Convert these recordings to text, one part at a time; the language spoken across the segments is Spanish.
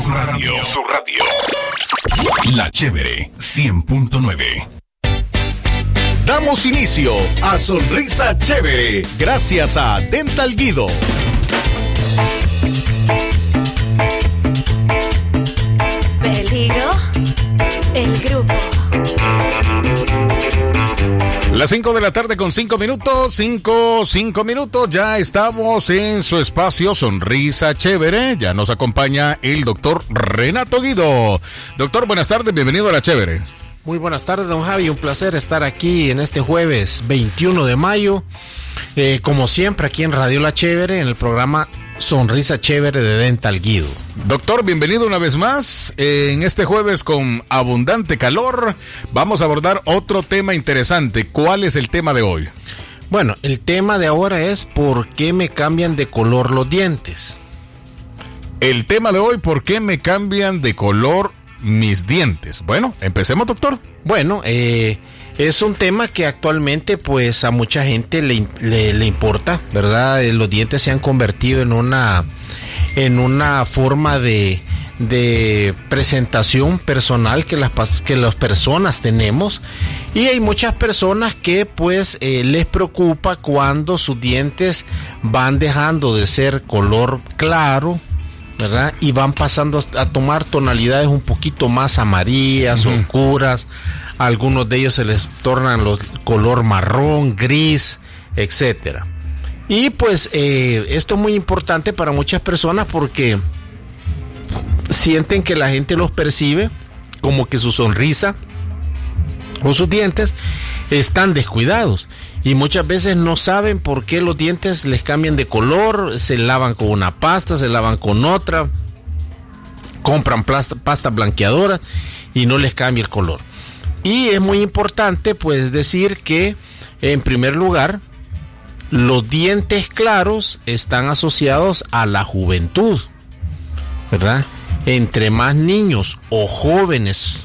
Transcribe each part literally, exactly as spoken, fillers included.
Su radio, su radio. La Chévere cien punto nueve. Damos inicio a Sonrisa Chévere gracias a Dental Guido. Peligro, el grupo. Las cinco de la tarde con cinco minutos, cinco, cinco minutos, ya estamos en su espacio Sonrisa Chévere, ya nos acompaña el doctor Renato Guido. Doctor, buenas tardes, bienvenido a La Chévere. Muy buenas tardes, don Javi, un placer estar aquí en este jueves veintiuno de mayo, eh, como siempre aquí en Radio La Chévere, en el programa Sonrisa Chévere de Dental Guido. Doctor, bienvenido una vez más. Eh, en este jueves con abundante calor vamos a abordar otro tema interesante. ¿Cuál es el tema de hoy? Bueno, el tema de ahora es ¿por qué me cambian de color los dientes? El tema de hoy, ¿por qué me cambian de color mis dientes? Bueno, empecemos, doctor. Bueno, eh... es un tema que actualmente pues a mucha gente le, le, le importa, ¿verdad? Los dientes se han convertido en una, en una forma de, de presentación personal que las, que las personas tenemos, y hay muchas personas que pues eh, les preocupa cuando sus dientes van dejando de ser color claro, ¿verdad? Y van pasando a tomar tonalidades un poquito más amarillas, uh-huh. oscuras. A algunos de ellos se les tornan los color marrón, gris, etcétera. Y pues eh, esto es muy importante para muchas personas porque sienten que la gente los percibe como que su sonrisa o sus dientes están descuidados. Y muchas veces no saben por qué los dientes les cambian de color, se lavan con una pasta, se lavan con otra, compran pasta, pasta blanqueadora y no les cambia el color. Y es muy importante pues decir que en primer lugar los dientes claros están asociados a la juventud, ¿verdad? Entre más niños o jóvenes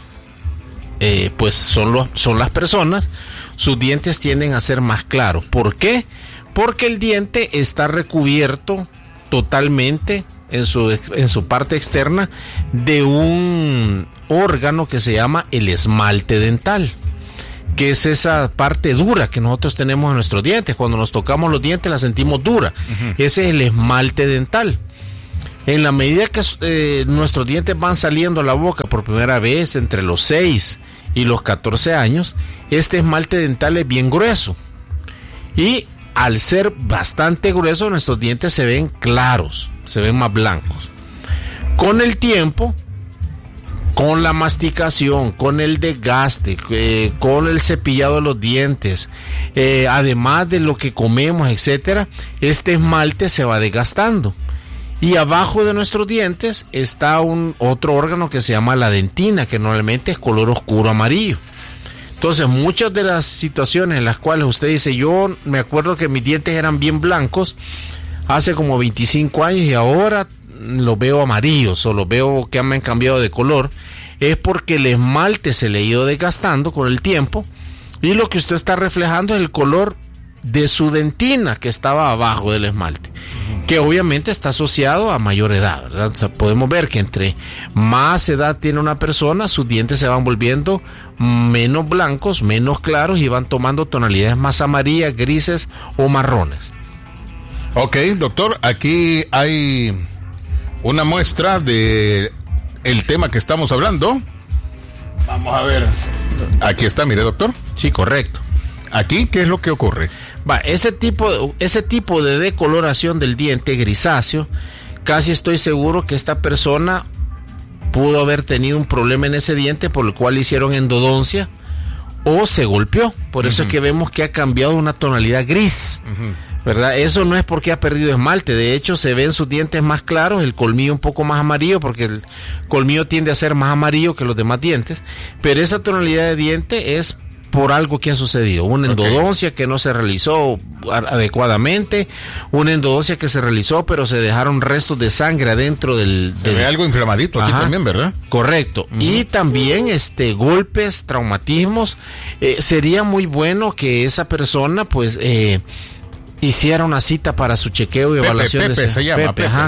eh, pues son, los, son las personas, sus dientes tienden a ser más claros. ¿Por qué? Porque el diente está recubierto totalmente en su, en su parte externa de un órgano que se llama el esmalte dental, que es esa parte dura que nosotros tenemos en nuestros dientes. Cuando nos tocamos los dientes la sentimos dura. Uh-huh. Ese es el esmalte dental. En la medida que eh, nuestros dientes van saliendo a la boca por primera vez entre los seis y los catorce años, este esmalte dental es bien grueso, y al ser bastante grueso nuestros dientes se ven claros, se ven más blancos. Con el tiempo, con la masticación, con el desgaste, eh, con el cepillado de los dientes, eh, además de lo que comemos, etcétera, este esmalte se va desgastando. Y abajo de nuestros dientes está un otro órgano que se llama la dentina, que normalmente es color oscuro amarillo. Entonces, muchas de las situaciones en las cuales usted dice, yo me acuerdo que mis dientes eran bien blancos hace como veinticinco años y ahora los veo amarillos o los veo que han cambiado de color, es porque el esmalte se le ha ido desgastando con el tiempo y lo que usted está reflejando es el color de su dentina que estaba abajo del esmalte, que obviamente está asociado a mayor edad, ¿verdad? O sea, podemos ver que entre más edad tiene una persona, sus dientes se van volviendo menos blancos, menos claros y van tomando tonalidades más amarillas, grises o marrones. Ok, doctor, aquí hay una muestra de el tema que estamos hablando. Vamos a ver. Aquí está, mire, doctor. Sí, correcto. Aquí, ¿qué es lo que ocurre? Va, ese tipo, ese tipo de decoloración del diente grisáceo, casi estoy seguro que esta persona pudo haber tenido un problema en ese diente por el cual hicieron endodoncia o se golpeó. Por eso uh-huh. es que vemos que ha cambiado una tonalidad gris, uh-huh. ¿verdad? Eso no es porque ha perdido esmalte. De hecho, se ven sus dientes más claros, el colmillo un poco más amarillo, porque el colmillo tiende a ser más amarillo que los demás dientes. Pero esa tonalidad de diente es por algo que ha sucedido, una endodoncia okay. que no se realizó adecuadamente, una endodoncia que se realizó pero se dejaron restos de sangre adentro del... Se del... ve algo inflamadito aquí Ajá. también, ¿verdad? Correcto, uh-huh. y también este golpes, traumatismos. Eh, sería muy bueno que esa persona pues eh, hiciera una cita para su chequeo y Pepe, evaluación Pepe, de se llama Pepe, Pepe. Ajá,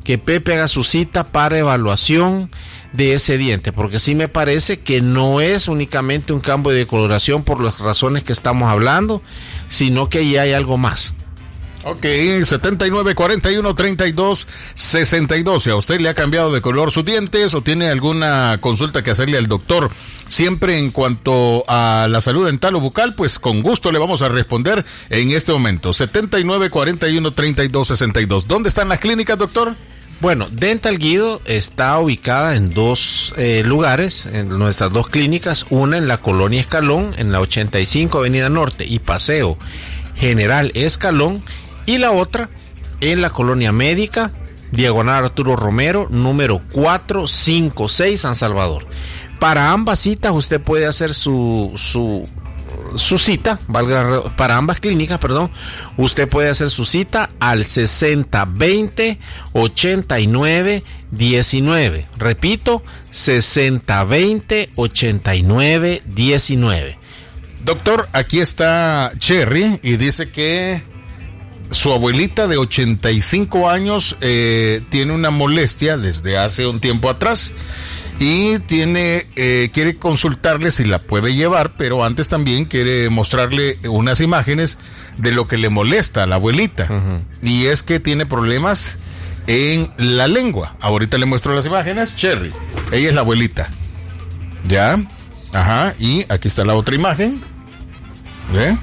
que Pepe haga su cita para evaluación de ese diente, porque sí me parece que no es únicamente un cambio de coloración por las razones que estamos hablando, sino que ya hay algo más. Ok, setenta y nueve, cuarenta y uno, treinta y dos, sesenta y dos. Si a usted le ha cambiado de color sus dientes o tiene alguna consulta que hacerle al doctor, siempre en cuanto a la salud dental o bucal, pues con gusto le vamos a responder en este momento. setenta y nueve, cuarenta y uno, treinta y dos, sesenta y dos. ¿Dónde están las clínicas, doctor? Bueno, Dental Guido está ubicada en dos eh, lugares, en nuestras dos clínicas, una en la Colonia Escalón, en la ochenta y cinco Avenida Norte y Paseo General Escalón, y la otra en la Colonia Médica, diagonal Arturo Romero, número cuatrocientos cincuenta y seis, San Salvador. Para ambas citas usted puede hacer su su su cita, valga, para ambas clínicas, perdón, usted puede hacer su cita al sesenta veinte ochenta y nueve diecinueve. Repito, sesenta veinte ochenta y nueve diecinueve. Doctor, aquí está Cherry y dice que su abuelita de ochenta y cinco años eh, tiene una molestia desde hace un tiempo atrás y tiene eh, quiere consultarle si la puede llevar, pero antes también quiere mostrarle unas imágenes de lo que le molesta a la abuelita. Uh-huh. Y es que tiene problemas en la lengua. Ahorita le muestro las imágenes. Cherry, ella es la abuelita. ¿Ya? Ajá, y aquí está la otra imagen. ¿Ve?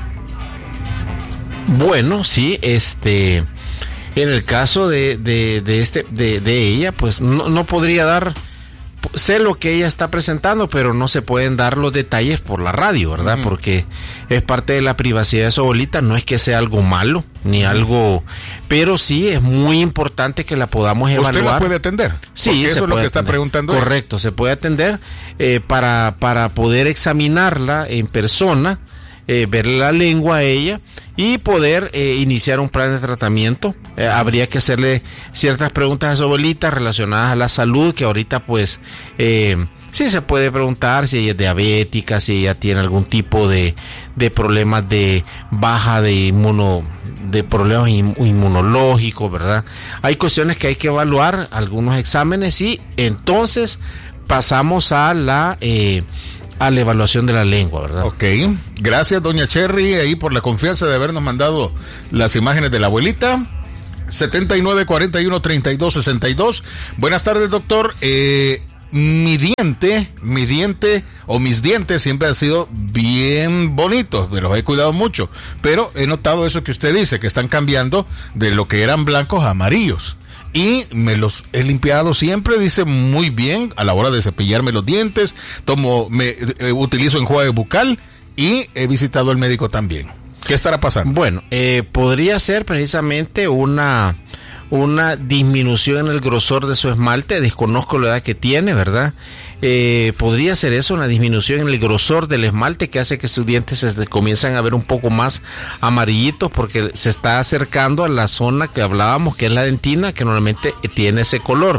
Bueno, sí, este, en el caso de, de, de este, de, de ella, pues no, no podría dar, sé lo que ella está presentando, pero no se pueden dar los detalles por la radio, ¿verdad? Uh-huh. Porque es parte de la privacidad de su abuelita, no es que sea algo malo, ni uh-huh. algo, pero sí es muy importante que la podamos evaluar. ¿Usted la puede atender? Sí, porque eso es lo que está atender. preguntando. Correcto, se puede atender eh, para, para poder examinarla en persona, eh, verle la lengua a ella y poder eh, iniciar un plan de tratamiento. Eh, habría que hacerle ciertas preguntas a su abuelita relacionadas a la salud, que ahorita pues eh, sí se puede preguntar si ella es diabética, si ella tiene algún tipo de, de problemas de baja de inmuno, de problemas inmunológicos, ¿verdad? Hay cuestiones que hay que evaluar, algunos exámenes, y entonces pasamos a la eh, a la evaluación de la lengua, ¿verdad? Ok, gracias doña Cherry ahí por la confianza de habernos mandado las imágenes de la abuelita. setenta y nueve, cuarenta y uno, treinta y dos, sesenta y dos. Buenas tardes, doctor. Eh, mi diente, mi diente o mis dientes siempre han sido bien bonitos, me los he cuidado mucho, pero he notado eso que usted dice, que están cambiando de lo que eran blancos a amarillos. Y me los he limpiado siempre, dice, muy bien a la hora de cepillarme los dientes. Tomo, me eh, utilizo enjuague bucal y he visitado al médico también. ¿Qué estará pasando? Bueno, eh, podría ser precisamente una, una disminución en el grosor de su esmalte. Desconozco la edad que tiene, ¿verdad? Eh, podría ser eso, una disminución en el grosor del esmalte que hace que sus dientes se comienzan a ver un poco más amarillitos, porque se está acercando a la zona que hablábamos, que es la dentina, que normalmente tiene ese color.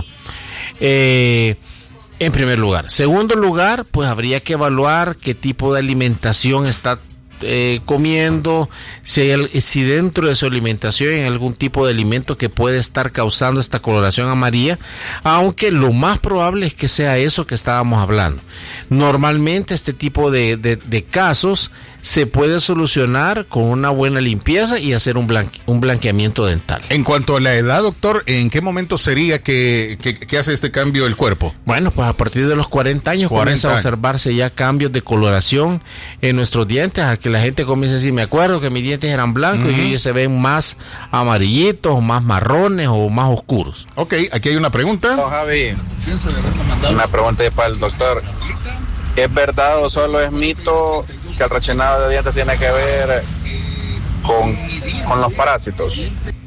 Eh, en primer lugar. Segundo lugar, pues habría que evaluar qué tipo de alimentación está Eh, comiendo, si, hay, si dentro de su alimentación hay algún tipo de alimento que puede estar causando esta coloración amarilla, aunque lo más probable es que sea eso que estábamos hablando. Normalmente este tipo de, de, de casos se puede solucionar con una buena limpieza y hacer un, blanque, un blanqueamiento dental. En cuanto a la edad, doctor, ¿en qué momento sería que, que, que hace este cambio el cuerpo? Bueno, pues a partir de los cuarenta años comienza a observarse ya cambios de coloración en nuestros dientes, a que la gente comienza a decir, me acuerdo que mis dientes eran blancos, uh-huh. y ellos se ven más amarillitos, más marrones o más oscuros. Ok, aquí hay una pregunta. Oh, Javi, una pregunta para el doctor. ¿Es verdad o solo es mito que el rechinado de dientes tiene que ver con, con los parásitos?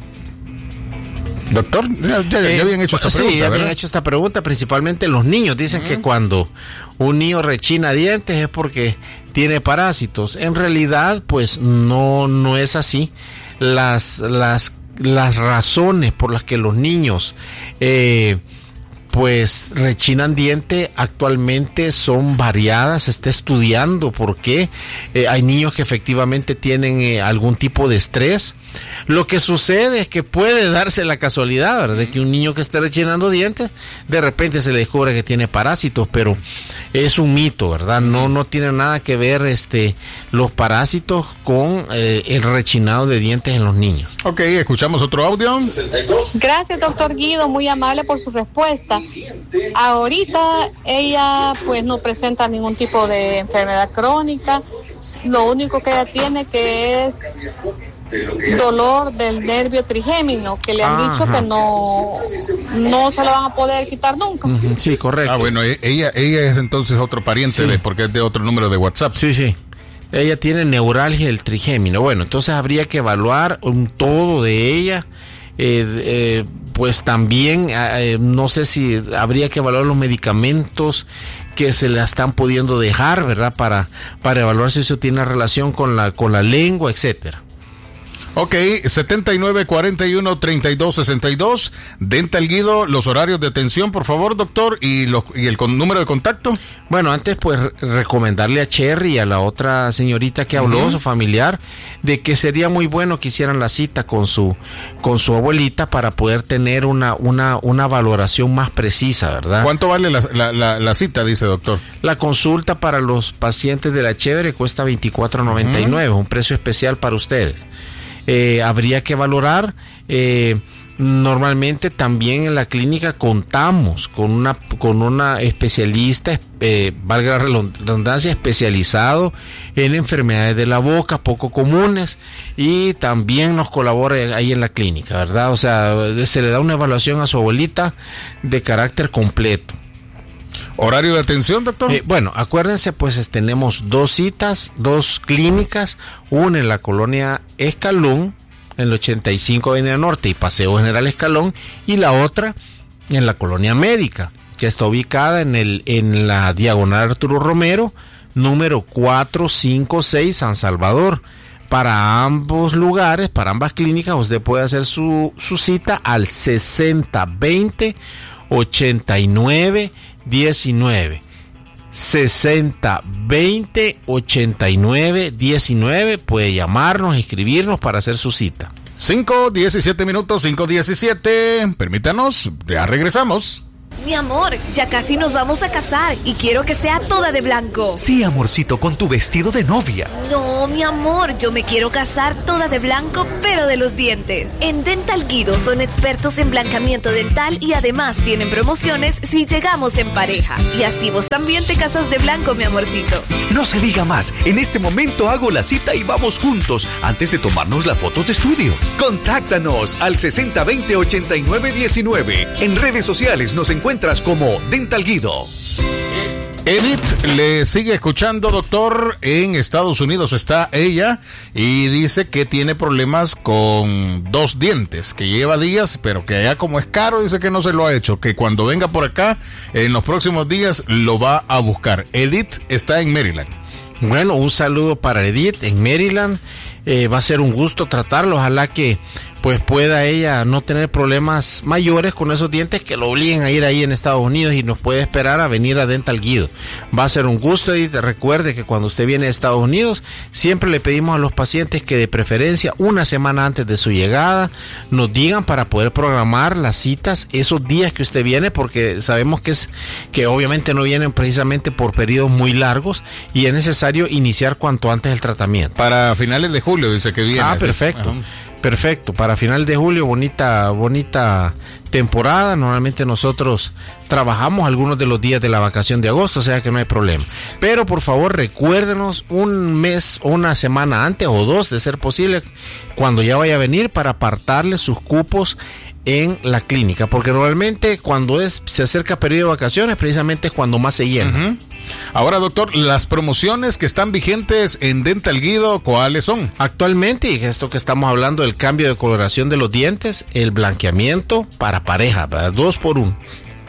Doctor, ya, ya, ya habían hecho esta sí, pregunta, ya ¿verdad? habían hecho esta pregunta, principalmente los niños. Dicen uh-huh. que cuando un niño rechina dientes es porque tiene parásitos. En realidad, pues no, no es así. Las, las, las razones por las que los niños eh, pues rechinan diente, actualmente son variadas, se está estudiando por qué. Eh, hay niños que efectivamente tienen eh, algún tipo de estrés. Lo que sucede es que puede darse la casualidad, ¿verdad?, de que un niño que esté rechinando dientes, de repente se le descubre que tiene parásitos, pero es un mito, ¿verdad? No, no tiene nada que ver este, los parásitos con eh, el rechinado de dientes en los niños. Ok, escuchamos otro audio. Gracias, doctor Guido, muy amable por su respuesta. Ahorita ella pues no presenta ningún tipo de enfermedad crónica, lo único que ella tiene que es dolor del nervio trigémino, que le han Ajá. dicho que no, no se lo van a poder quitar nunca. Uh-huh, sí, correcto. Ah, bueno, ella, ella es entonces otro pariente, Sí. de, porque es de otro número de WhatsApp. Sí, sí. Ella tiene neuralgia del trigémino. Bueno, entonces habría que evaluar un todo de ella. Eh, eh, pues también, eh, no sé si habría que evaluar los medicamentos que se la están pudiendo dejar, ¿verdad? Para, para evaluar si eso tiene relación con la, con la lengua, etcétera. Ok, setenta y nueve cuarenta y uno treinta y dos sesenta y dos. Dental Guido, los horarios de atención, por favor, doctor, y, los, y el con, número de contacto. Bueno, antes pues recomendarle a Cherry y a la otra señorita que habló, uh-huh. su familiar, de que sería muy bueno que hicieran la cita con su con su abuelita para poder tener una una una valoración más precisa, ¿verdad? ¿Cuánto vale la, la, la, la cita, dice doctor? La consulta para los pacientes de la Chévere cuesta veinticuatro noventa y nueve, uh-huh. un precio especial para ustedes. Eh, habría que valorar, eh, normalmente también en la clínica contamos con una con una especialista, eh, valga la redundancia, especializado en enfermedades de la boca poco comunes, y también nos colabora ahí en la clínica, ¿verdad? O sea, se le da una evaluación a su abuelita de carácter completo. ¿Horario de atención, doctor? Eh, bueno, acuérdense, pues tenemos dos citas, dos clínicas, una en la colonia Escalón, en el ochenta y cinco Avenida Norte y Paseo General Escalón, y la otra en la colonia Médica, que está ubicada en el en la diagonal Arturo Romero, número cuatrocientos cincuenta y seis, San Salvador. Para ambos lugares, para ambas clínicas, usted puede hacer su, su cita al sesenta veinte ochenta y nueve diecinueve. sesenta veinte ochenta y nueve diecinueve. Puede llamarnos, escribirnos para hacer su cita. cinco diecisiete minutos, cinco diecisiete. Permítanos, ya regresamos. Mi amor, ya casi nos vamos a casar y quiero que sea toda de blanco. Sí, amorcito, con tu vestido de novia. No, mi amor, yo me quiero casar toda de blanco, pero de los dientes. En Dental Guido son expertos en blancamiento dental y además tienen promociones si llegamos en pareja. Y así vos también te casas de blanco, mi amorcito. No se diga más, en este momento hago la cita y vamos juntos antes de tomarnos la foto de estudio. Contáctanos al sesenta veinte ochenta y nueve diecinueve. En redes sociales nos encuentras como Dental Guido. Edith le sigue escuchando, doctor. En Estados Unidos está ella y dice que tiene problemas con dos dientes, que lleva días, pero que allá como es caro, dice que no se lo ha hecho, que cuando venga por acá en los próximos días lo va a buscar. Edith está en Maryland. Bueno, un saludo para Edith en Maryland. Eh, va a ser un gusto tratarlo. Ojalá que pues pueda ella no tener problemas mayores con esos dientes que lo obliguen a ir ahí en Estados Unidos y nos puede esperar a venir a Dental Guido. Va a ser un gusto, y recuerde que cuando usted viene a Estados Unidos siempre le pedimos a los pacientes que de preferencia una semana antes de su llegada nos digan para poder programar las citas esos días que usted viene, porque sabemos que es que obviamente no vienen precisamente por periodos muy largos y es necesario iniciar cuanto antes el tratamiento. Para finales de julio dice que viene. Ah, perfecto. Ajá. Perfecto, para final de julio, bonita, bonita temporada. Normalmente nosotros trabajamos algunos de los días de la vacación de agosto, o sea que no hay problema. Pero por favor recuérdenos un mes o una semana antes o dos, de ser posible, cuando ya vaya a venir, para apartarle sus cupos en la clínica, porque normalmente cuando es se acerca periodo de vacaciones, precisamente es cuando más se llena. Uh-huh. Ahora, doctor, las promociones que están vigentes en Dental Guido, ¿cuáles son? Actualmente, y esto que estamos hablando, el cambio de coloración de los dientes, el blanqueamiento para pareja, ¿verdad? Dos por uno.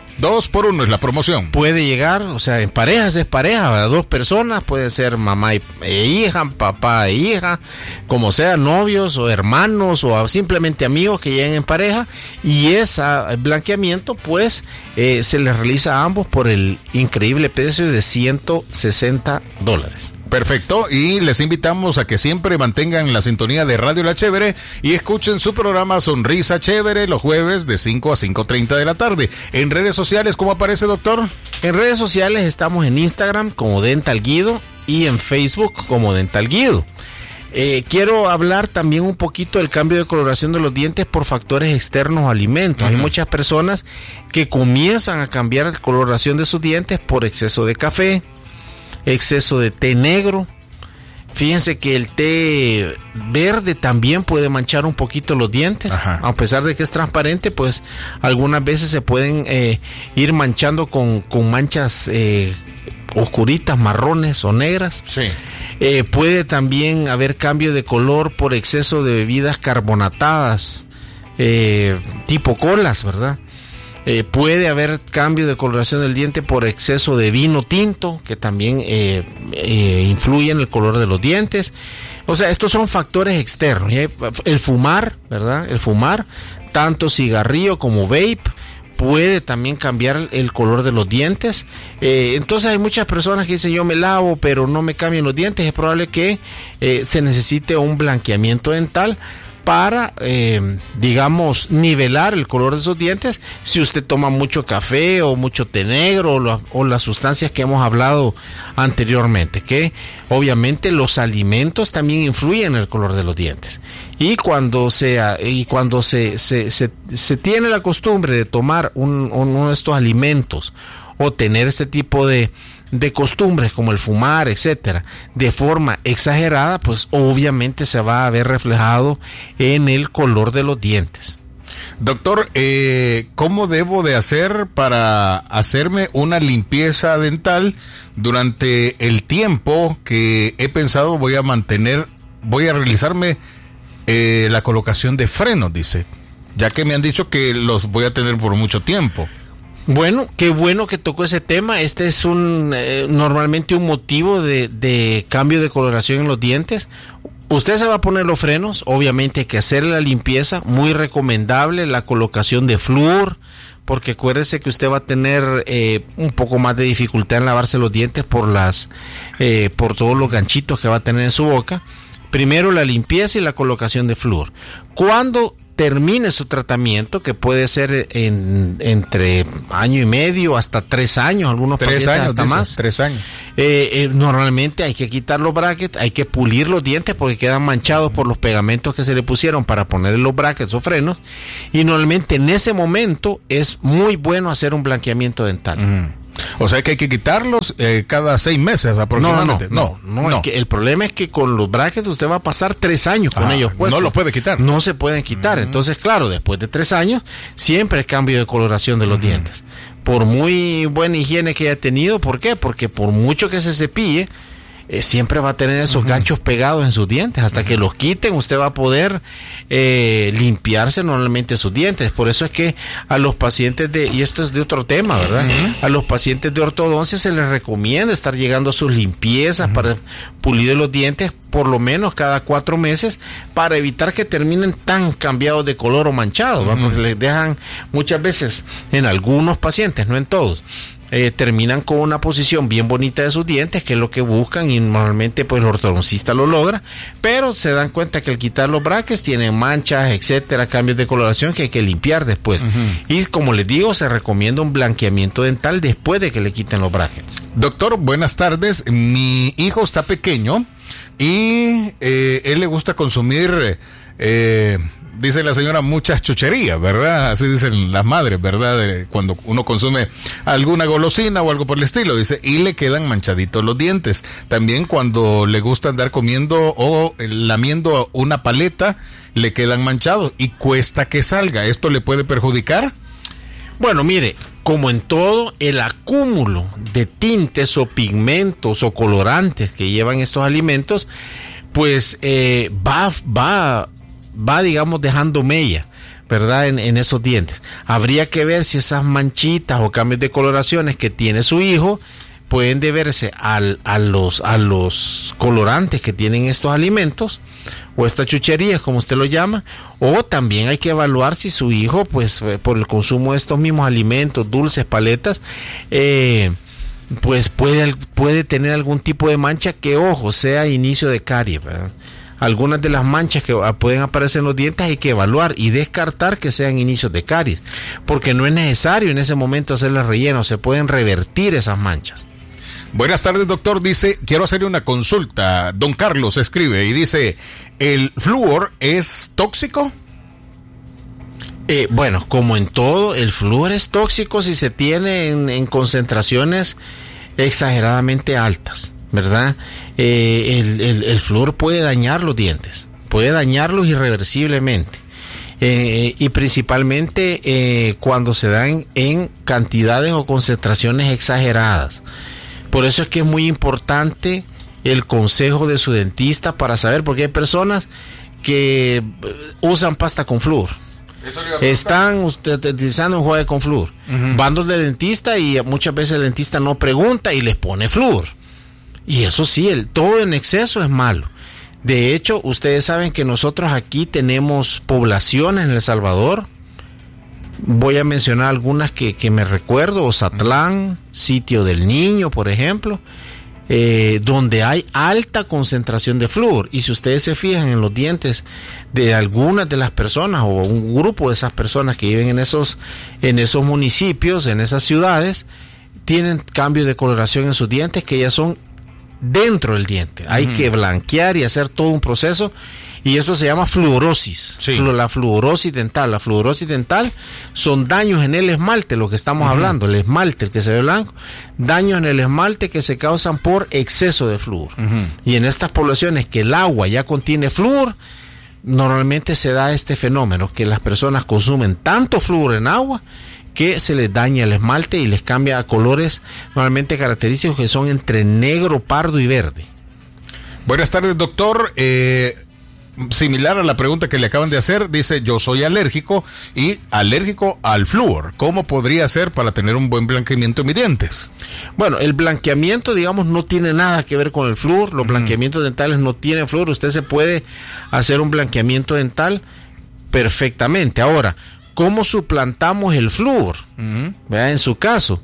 Dos por uno es la promoción. Puede llegar, o sea, en parejas es pareja, ¿verdad? Dos personas, puede ser mamá y, e hija, papá e hija, como sea, novios o hermanos o simplemente amigos que lleguen en pareja, y ese blanqueamiento pues eh, se les realiza a ambos por el increíble precio de ciento sesenta dólares. Perfecto, y les invitamos a que siempre mantengan la sintonía de Radio La Chévere y escuchen su programa Sonrisa Chévere los jueves de cinco a cinco treinta de la tarde. En redes sociales, ¿cómo aparece, doctor? En redes sociales estamos en Instagram como Dental Guido y en Facebook como Dental Guido. Eh, quiero hablar también un poquito del cambio de coloración de los dientes por factores externos a alimentos. Uh-huh. Hay muchas personas que comienzan a cambiar la coloración de sus dientes por exceso de café, exceso de té negro. Fíjense que el té verde también puede manchar un poquito los dientes. Ajá. A pesar de que es transparente, pues algunas veces se pueden eh, ir manchando con, con manchas eh, oscuritas, marrones o negras. Sí. Eh, puede también haber cambio de color por exceso de bebidas carbonatadas, eh, tipo colas, ¿verdad? Eh, puede haber cambio de coloración del diente por exceso de vino tinto, que también eh, eh, influye en el color de los dientes. O sea, estos son factores externos. ¿eh? El fumar, ¿verdad? El fumar, tanto cigarrillo como vape, puede también cambiar el color de los dientes. Eh, entonces hay muchas personas que dicen, yo me lavo, pero no me cambian los dientes. Es probable que eh, se necesite un blanqueamiento dental para, eh, digamos, nivelar el color de sus dientes. Si usted toma mucho café o mucho té negro o, lo, o las sustancias que hemos hablado anteriormente, que obviamente los alimentos también influyen en el color de los dientes. Y cuando, sea, y cuando se, se, se, se tiene la costumbre de tomar un, uno de estos alimentos o tener este tipo de de costumbres como el fumar, etcétera, de forma exagerada, pues obviamente se va a ver reflejado en el color de los dientes. Doctor, eh, ¿cómo debo de hacer para hacerme una limpieza dental durante el tiempo que he pensado voy a mantener, voy a realizarme eh, la colocación de frenos, dice, ya que me han dicho que los voy a tener por mucho tiempo? Bueno, qué bueno que tocó ese tema. Este es un eh, normalmente un motivo de, de cambio de coloración en los dientes. Usted se va a poner los frenos, obviamente hay que hacer la limpieza, muy recomendable la colocación de flúor, porque acuérdese que usted va a tener eh, un poco más de dificultad en lavarse los dientes por las eh, por todos los ganchitos que va a tener en su boca. Primero la limpieza y la colocación de flúor. Cuando termine su tratamiento, que puede ser en, entre año y medio hasta tres años, algunos tres pacientes años, hasta dice, más. Tres años. Eh, eh, normalmente hay que quitar los brackets, hay que pulir los dientes porque quedan manchados por los pegamentos que se le pusieron para poner los brackets o frenos. Y normalmente en ese momento es muy bueno hacer un blanqueamiento dental. Uh-huh. O sea que hay que quitarlos eh, cada seis meses aproximadamente. No, no, no. no, no. Es que el problema es que con los brackets usted va a pasar tres años con ah, ellos puestos. No los puede quitar. No se pueden quitar. Uh-huh. Entonces, claro, después de tres años, siempre hay cambio de coloración de los uh-huh. dientes. Por muy buena higiene que haya tenido, ¿por qué? Porque por mucho que se cepille, eh, siempre va a tener esos uh-huh. ganchos pegados en sus dientes. Hasta uh-huh. que los quiten, usted va a poder eh, limpiarse normalmente sus dientes. Por eso es que a los pacientes de, y esto es de otro tema, ¿verdad? Uh-huh. A los pacientes de ortodoncia se les recomienda estar llegando a sus limpiezas uh-huh. para pulir los dientes por lo menos cada cuatro meses para evitar que terminen tan cambiados de color o manchados, ¿verdad? Uh-huh. Porque les dejan muchas veces, en algunos pacientes, no en todos, Eh, terminan con una posición bien bonita de sus dientes, que es lo que buscan, y normalmente pues el ortodoncista lo logra, pero se dan cuenta que al quitar los brackets tienen manchas, etcétera, cambios de coloración que hay que limpiar después. Uh-huh. Y como les digo, se recomienda un blanqueamiento dental después de que le quiten los brackets. Doctor, buenas tardes. Mi hijo está pequeño y eh, él le gusta consumir eh, dice la señora, muchas chucherías, ¿verdad? Así dicen las madres, ¿verdad? De cuando uno consume alguna golosina o algo por el estilo, dice, y le quedan manchaditos los dientes. También cuando le gusta andar comiendo o lamiendo una paleta, le quedan manchados y cuesta que salga. ¿Esto le puede perjudicar? Bueno, mire, como en todo, el acúmulo de tintes o pigmentos o colorantes que llevan estos alimentos, pues eh, va, va, va, digamos, dejando mella. ¿verdad? En, en esos dientes. Habría que ver si esas manchitas o cambios de coloraciones que tiene su hijo pueden deberse al, a, los, a los colorantes que tienen estos alimentos o estas chucherías, como usted lo llama, o también hay que evaluar si su hijo, pues por el consumo de estos mismos alimentos, dulces, paletas, eh, pues puede, puede tener algún tipo de mancha que, ojo, sea inicio de caries, ¿verdad? Algunas de las manchas que pueden aparecer en los dientes hay que evaluar y descartar que sean inicios de caries, porque no es necesario en ese momento hacerles relleno, se pueden revertir esas manchas. Buenas tardes, doctor. Dice, quiero hacerle una consulta. Don Carlos escribe y dice, ¿el flúor es tóxico? Eh, bueno, como en todo, el flúor es tóxico si se tiene en, en concentraciones exageradamente altas, ¿verdad? Eh, el, el, el flúor puede dañar los dientes, puede dañarlos irreversiblemente. Eh, y principalmente eh, cuando se dan en cantidades o concentraciones exageradas. Por eso es que es muy importante el consejo de su dentista para saber, porque hay personas que usan pasta con flúor. Están usted, utilizando un juego con flúor. Uh-huh. Van donde el dentista y muchas veces el dentista no pregunta y les pone flúor. Y eso sí, el, todo en exceso es malo. De hecho, ustedes saben que nosotros aquí tenemos poblaciones en El Salvador. Voy a mencionar algunas que, que me recuerdo, Ozatlán, Sitio del Niño, por ejemplo, eh, donde hay alta concentración de flúor. Y si ustedes se fijan en los dientes de algunas de las personas o un grupo de esas personas que viven en esos, en esos municipios, en esas ciudades, tienen cambios de coloración en sus dientes que ya son dentro del diente. Hay uh-huh. que blanquear y hacer todo un proceso. Y eso se llama fluorosis, sí. La fluorosis dental. La fluorosis dental son daños en el esmalte, lo que estamos uh-huh. hablando, el esmalte, el que se ve blanco, daños en el esmalte que se causan por exceso de flúor. Uh-huh. Y en estas poblaciones que el agua ya contiene flúor, normalmente se da este fenómeno, que las personas consumen tanto flúor en agua que se les daña el esmalte y les cambia a colores normalmente característicos que son entre negro, pardo y verde. Buenas tardes, doctor. Eh... Similar a la pregunta que le acaban de hacer, dice, yo soy alérgico y alérgico al flúor. ¿Cómo podría hacer para tener un buen blanqueamiento de mis dientes? Bueno, el blanqueamiento, digamos, no tiene nada que ver con el flúor. Los uh-huh. blanqueamientos dentales no tienen flúor. Usted se puede hacer un blanqueamiento dental perfectamente. Ahora, ¿cómo suplantamos el flúor? Uh-huh. ¿Verdad? En su caso,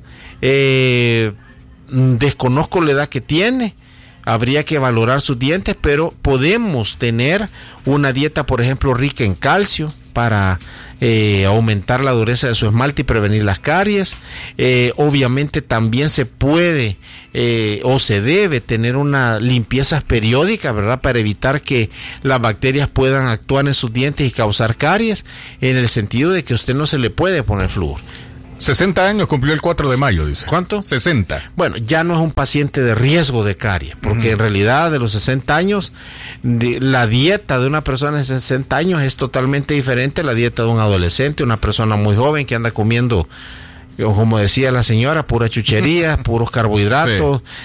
eh, desconozco la edad que tiene. Habría que valorar sus dientes, pero podemos tener una dieta, por ejemplo, rica en calcio para eh, aumentar la dureza de su esmalte y prevenir las caries. Eh, obviamente también se puede eh, o se debe tener una limpieza periódica, ¿verdad? Para evitar que las bacterias puedan actuar en sus dientes y causar caries, en el sentido de que a usted no se le puede poner flúor. sesenta años cumplió el cuatro de mayo, dice. ¿Cuánto? sesenta. Bueno, ya no es un paciente de riesgo de caries, porque uh-huh. en realidad de los sesenta años, de, la dieta de una persona de sesenta años es totalmente diferente a la dieta de un adolescente, una persona muy joven que anda comiendo, como decía la señora, pura chuchería, puros carbohidratos, sí.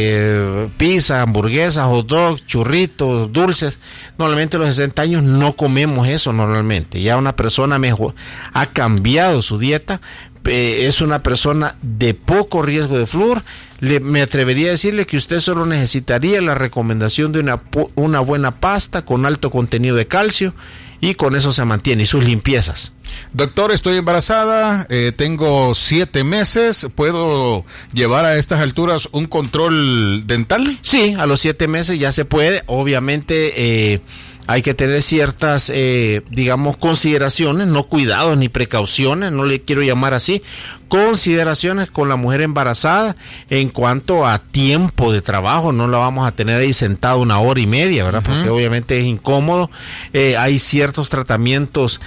eh, pizza, hamburguesas, hot dog, churritos, dulces. Normalmente a los sesenta años no comemos eso normalmente. Ya una persona mejor ha cambiado su dieta, eh, es una persona de poco riesgo de flúor. Le, me atrevería a decirle que usted solo necesitaría la recomendación de una, una buena pasta con alto contenido de calcio, y con eso se mantiene, y sus limpiezas. Doctor, estoy embarazada, eh, tengo siete meses, ¿puedo llevar a estas alturas un control dental? Sí, a los siete meses ya se puede. Obviamente eh, hay que tener ciertas, eh, digamos, consideraciones, no cuidados ni precauciones, no le quiero llamar así, consideraciones con la mujer embarazada en cuanto a tiempo de trabajo. No la vamos a tener ahí sentada una hora y media, ¿verdad? Uh-huh. Porque obviamente es incómodo. Eh, hay ciertos tratamientos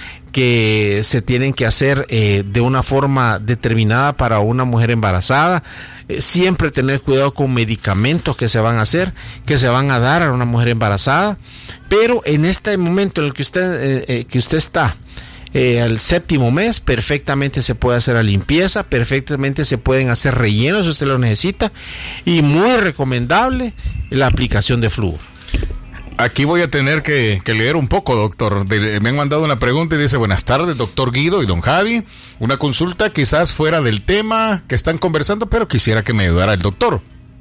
que se tienen que hacer eh, de una forma determinada para una mujer embarazada. Eh, siempre tener cuidado con medicamentos que se van a hacer, que se van a dar a una mujer embarazada. Pero en este momento en el que usted, eh, eh, que usted está, Eh, al séptimo mes, perfectamente se puede hacer la limpieza, perfectamente se pueden hacer rellenos si usted lo necesita, y muy recomendable la aplicación de flúor. Aquí voy a tener que, que leer un poco, doctor. De, me han mandado una pregunta y dice: buenas tardes, doctor Guido y don Javi. Una consulta quizás fuera del tema que están conversando, pero quisiera que me ayudara el doctor.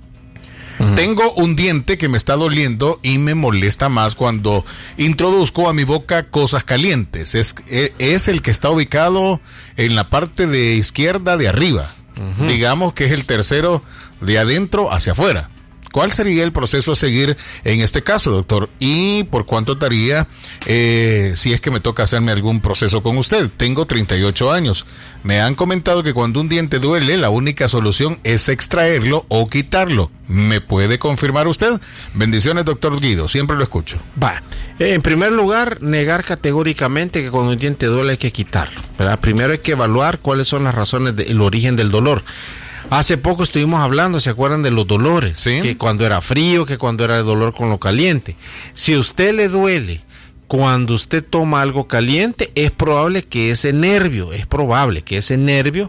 Uh-huh. Tengo un diente que me está doliendo y me molesta más cuando introduzco a mi boca cosas calientes. Es, es el que está ubicado en la parte de izquierda de arriba. Uh-huh. Digamos que es el tercero de adentro hacia afuera. ¿Cuál sería el proceso a seguir en este caso, doctor? ¿Y por cuánto estaría eh, si es que me toca hacerme algún proceso con usted? Tengo treinta y ocho años. Me han comentado que cuando un diente duele, la única solución es extraerlo o quitarlo. ¿Me puede confirmar usted? Bendiciones, doctor Guido. Siempre lo escucho. Va. En primer lugar, negar categóricamente que cuando un diente duele hay que quitarlo, ¿verdad? Primero hay que evaluar cuáles son las razones del origen del dolor. Hace poco estuvimos hablando, ¿se acuerdan de los dolores? ¿Sí? Que cuando era frío, que cuando era el dolor con lo caliente. Si a usted le duele cuando usted toma algo caliente, es probable que ese nervio, es probable que ese nervio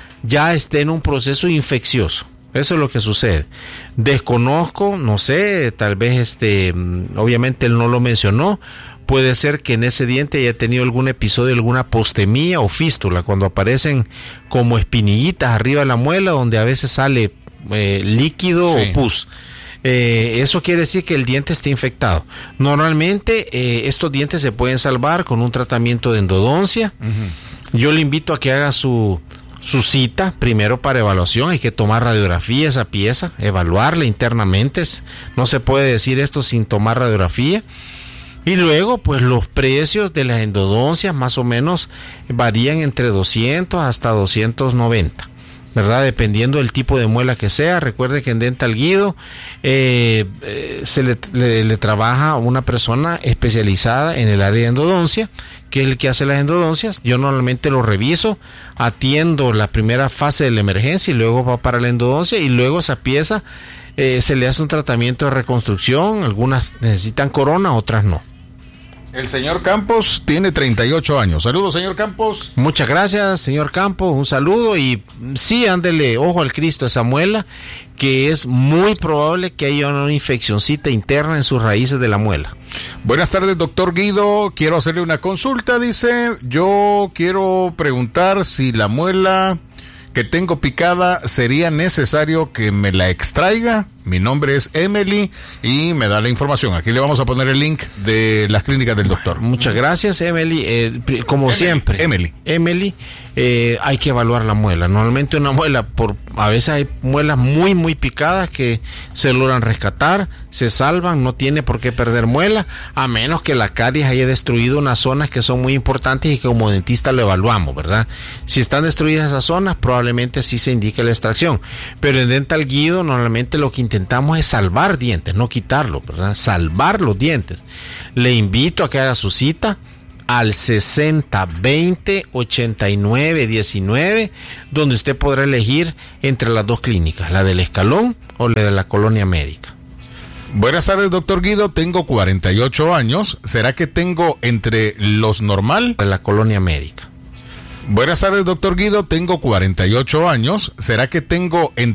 ya esté en un proceso infeccioso. Eso es lo que sucede. Desconozco, no sé, tal vez este, obviamente él no lo mencionó. Puede ser que en ese diente haya tenido algún episodio, alguna apostemía o fístula, cuando aparecen como espinillitas arriba de la muela, donde a veces sale eh, líquido sí. o pus. Eh, eso quiere decir que el diente está infectado. Normalmente eh, estos dientes se pueden salvar con un tratamiento de endodoncia. Uh-huh. Yo le invito a que haga su, su cita primero para evaluación. Hay que tomar radiografía esa pieza, evaluarla internamente. No se puede decir esto sin tomar radiografía. Y luego, pues los precios de las endodoncias más o menos varían entre doscientos hasta doscientos noventa, ¿verdad? Dependiendo del tipo de muela que sea. Recuerde que en Dental Guido eh, eh, se le, le, le trabaja a una persona especializada en el área de endodoncia, que es el que hace las endodoncias. Yo normalmente lo reviso, atiendo la primera fase de la emergencia y luego va para la endodoncia y luego esa pieza eh, se le hace un tratamiento de reconstrucción. Algunas necesitan corona, otras no. El señor Campos tiene treinta y ocho años. Saludos, señor Campos. Muchas gracias, señor Campos. Un saludo y sí, ándele ojo al Cristo a esa muela, que es muy probable que haya una infeccioncita interna en sus raíces de la muela. Buenas tardes, doctor Guido. Quiero hacerle una consulta. Dice, yo quiero preguntar si la muela que tengo picada sería necesario que me la extraiga. Mi nombre es Emily y me da la información. Aquí le vamos a poner el link de las clínicas del doctor. Muchas gracias, Emily. Eh, como Emily, siempre, Emily, Emily eh, hay que evaluar la muela. Normalmente una muela, por a veces hay muelas muy, muy picadas que se logran rescatar, se salvan, no tiene por qué perder muela, a menos que la caries haya destruido unas zonas que son muy importantes y que como dentista lo evaluamos, ¿verdad? Si están destruidas esas zonas, probablemente sí se indique la extracción. Pero en Dental Guido, normalmente lo que intentamos es salvar dientes, no quitarlos, ¿verdad? Salvar los dientes. Le invito a que haga su cita al sesenta veinte ochenta y nueve diecinueve, donde usted podrá elegir entre las dos clínicas, la del Escalón o la de la Colonia Médica. Buenas tardes, doctor Guido. Tengo cuarenta y ocho años. ¿Será que tengo entre los normal? De la Colonia Médica. Buenas tardes, doctor Guido. Tengo cuarenta y ocho años. ¿Será que tengo entre